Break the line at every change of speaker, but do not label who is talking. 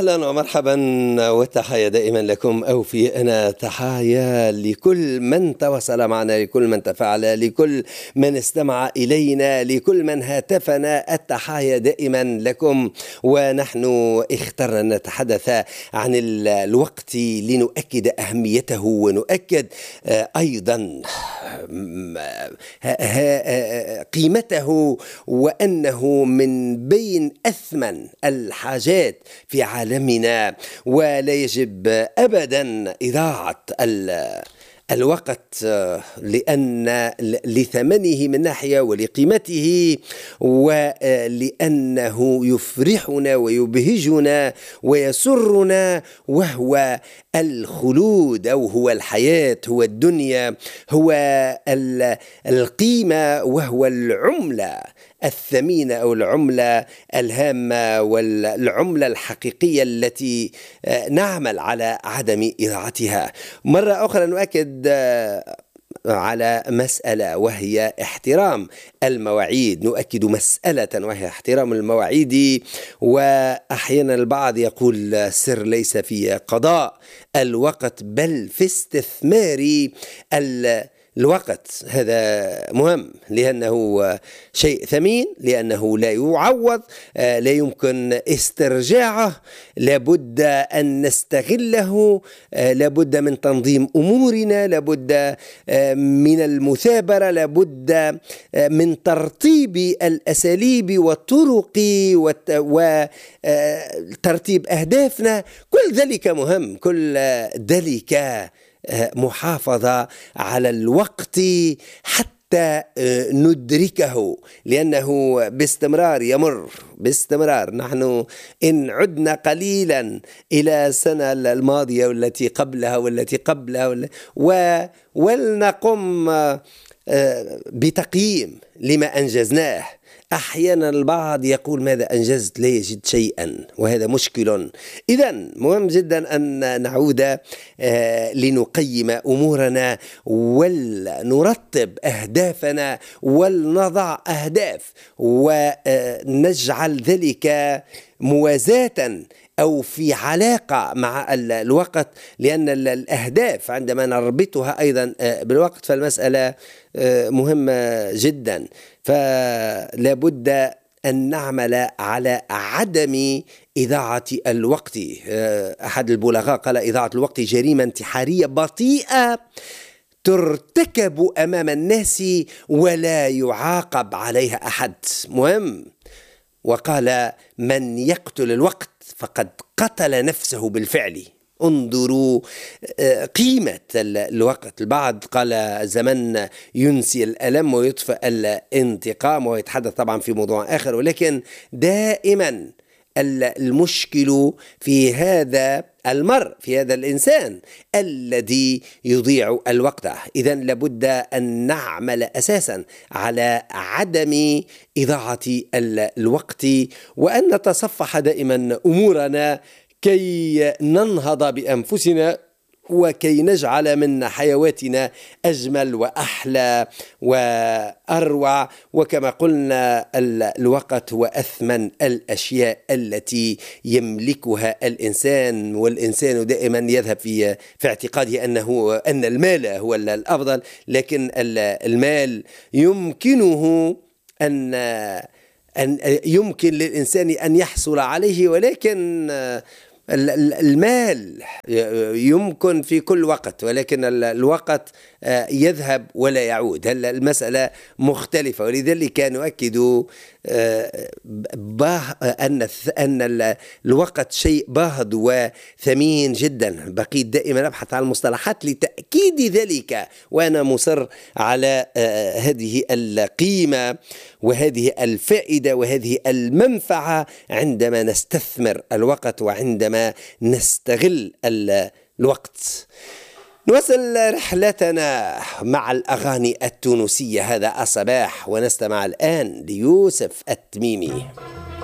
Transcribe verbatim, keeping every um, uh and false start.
أهلا ومرحبا وتحية دائما لكم أوفي. أنا تحية لكل من تواصل معنا، لكل من تفاعل، لكل من استمع إلينا، لكل من هاتفنا. التحية دائما لكم. ونحن اخترنا أن نتحدث عن الوقت لنؤكد أهميته، ونؤكد أيضا قيمته، وأنه من بين أثمن الحاجات في عالمنا، ولا يجب أبدا إضاعة الوقت، لأن لثمنه من ناحية ولقيمته، ولأنه يفرحنا ويبهجنا ويسرنا، وهو الخلود أو هو الحياة، هو الدنيا، هو القيمة، وهو العملة الثمينة أو العملة الهامة والعملة الحقيقية التي نعمل على عدم إضاعتها. مرة أخرى نؤكد على مسألة وهي احترام المواعيد، نؤكد مسألة وهي احترام المواعيد. وأحيانا البعض يقول السر ليس في قضاء الوقت بل في استثمار الوقت. هذا مهم لأنه شيء ثمين، لأنه لا يعوض، لا يمكن استرجاعه، لابد أن نستغله، لابد من تنظيم أمورنا، لابد من المثابرة، لابد من ترتيب الأساليب والطرق وترتيب أهدافنا. كل ذلك مهم، كل ذلك محافظة على الوقت حتى ندركه، لأنه باستمرار يمر باستمرار. نحن إن عدنا قليلا إلى السنة الماضية والتي قبلها والتي قبلها ولنقم بتقييم لما أنجزناه. أحيانا البعض يقول ماذا أنجزت، لا يجد شيئا، وهذا مشكل. إذن مهم جدا أن نعود لنقيم أمورنا ولنرتب أهدافنا ولنضع أهداف ونجعل ذلك موازاة أو في علاقة مع الوقت، لأن الأهداف عندما نربطها أيضا بالوقت فالمسألة مهمة جدا. فلا بد أن نعمل على عدم إضاعة الوقت. أحد البلغاء قال: إضاعة الوقت جريمة انتحارية بطيئة ترتكب أمام الناس ولا يعاقب عليها أحد. مهم. وقال: من يقتل الوقت فقد قتل نفسه بالفعل. انظروا قيمة الوقت. البعض قال الزمن ينسي الألم ويطفئ الانتقام، ويتحدث طبعا في موضوع آخر، ولكن دائما المشكل في هذا المرء، في هذا الإنسان الذي يضيع الوقت. إذن لابد أن نعمل أساسا على عدم إضاعة الوقت، وأن نتصفح دائما أمورنا كي ننهض بأنفسنا وكي نجعل من حيواتنا أجمل وأحلى وأروع. وكما قلنا الوقت هو أثمن الأشياء التي يملكها الإنسان، والإنسان دائما يذهب في في اعتقاده أنه أن المال هو الأفضل، لكن المال يمكنه أن أن يمكن للإنسان أن يحصل عليه، ولكن المال يمكن في كل وقت، ولكن الوقت يذهب ولا يعود. المسألة مختلفة. ولذلك نؤكد أن أن الوقت شيء باهظ وثمين جدا. بقيت دائما أبحث عن المصطلحات لتأكيد ذلك، وأنا مصر على هذه القيمة وهذه الفائدة وهذه المنفعة عندما نستثمر الوقت وعندما نستغل الوقت. نواصل رحلتنا مع الأغاني التونسية هذا الصباح، ونستمع الآن ليوسف التميمي.